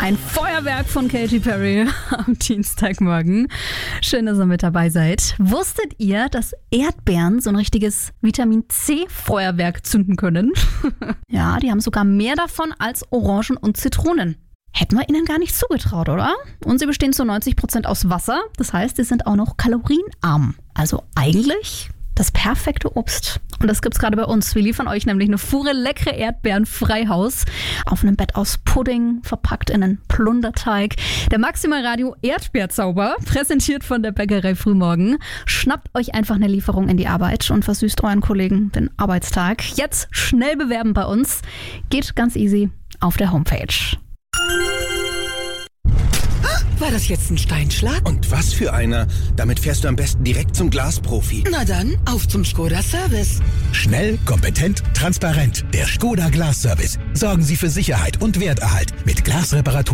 Ein Feuerwerk von Katy Perry am Dienstagmorgen. Schön, dass ihr mit dabei seid. Wusstet ihr, dass Erdbeeren so ein richtiges Vitamin-C-Feuerwerk zünden können? Ja, die haben sogar mehr davon als Orangen und Zitronen. Hätten wir ihnen gar nicht zugetraut, oder? Und sie bestehen zu 90% aus Wasser. Das heißt, sie sind auch noch kalorienarm. Also eigentlich das perfekte Obst. Und das gibt's gerade bei uns. Wir liefern euch nämlich eine Fuhre leckere Erdbeeren Freihaus auf einem Bett aus Pudding, verpackt in einen Plunderteig. Der Maximal Radio Erdbeerzauber, präsentiert von der Bäckerei Frühmorgen. Schnappt euch einfach eine Lieferung in die Arbeit und versüßt euren Kollegen den Arbeitstag. Jetzt schnell bewerben bei uns. Geht ganz easy auf der Homepage. War das jetzt ein Steinschlag? Und was für einer? Damit fährst du am besten direkt zum Glasprofi. Na dann, auf zum Škoda Service. Schnell, kompetent, transparent. Der Škoda Glas Service. Sorgen Sie für Sicherheit und Werterhalt mit Glasreparatur.